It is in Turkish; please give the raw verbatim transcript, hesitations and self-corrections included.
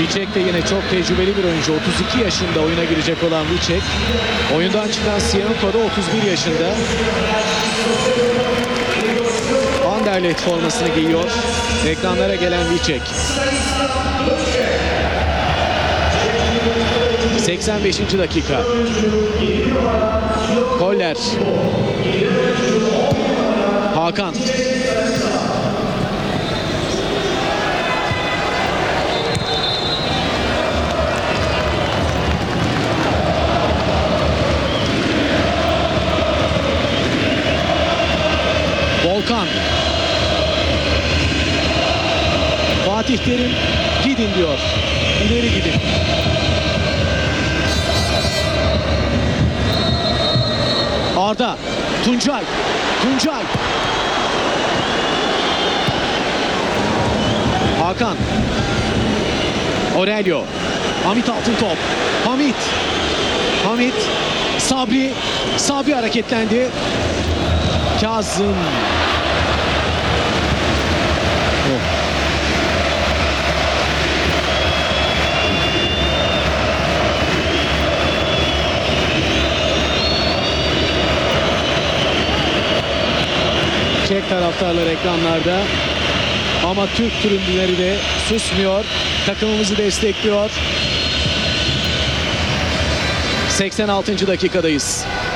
Vicek de yine çok tecrübeli bir oyuncu. otuz iki yaşında oyuna girecek olan Vicek. Oyundan çıkan Siyanko da otuz bir yaşında. Anderlecht formasını giyiyor. Ekranlara gelen Vicek. seksen beşinci dakika. Koller. Hakan. Volkan. Fatih Terim gidin diyor. İleri gidin. Arda. Tuncay. Tuncay. Hakan. Aurelio. Hamit Altıntop. Hamit. Hamit. Sabri. Sabri hareketlendi. Kazım. Oh. Çek taraftarlar ekranlarda. Ama Türk tribünleri de susmuyor. Takımımızı destekliyor. seksen altıncı dakikadayız.